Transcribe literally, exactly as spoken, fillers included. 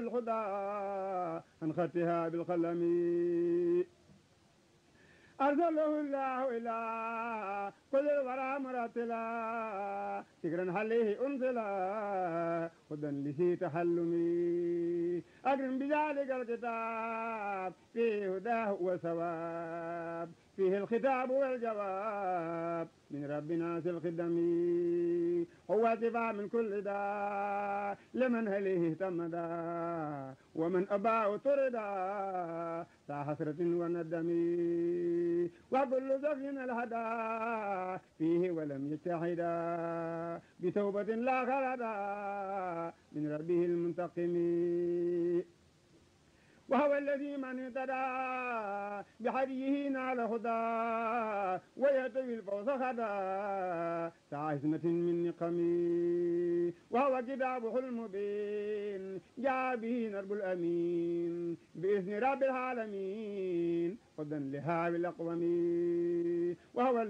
بالهدى عن خطها بالقلم أرسله الله إلى كل الورى مرتلا ذكرا عليه أنزلا هدى لفي تحلمي أكرم بذلك الكتاب فيه هداه وثواب فيه الخطاب والجواب من ربنا ذي الخدم هو شفاء من كل داء لمن هليه اهتمدا ومن أباه طردا لا حسرة وندم وكل سفين الهدى فيه ولم يجتهدا بتوبة لا خلدا من ربه المنتقم وهو الذي من اهتدى بهديه نال هدى ويتوي الفوز غدا عزمة من نقم وهو كتابه المبين جاء به نرب الأمين بإذن رب العالمين هدى لها بالأقوم وهو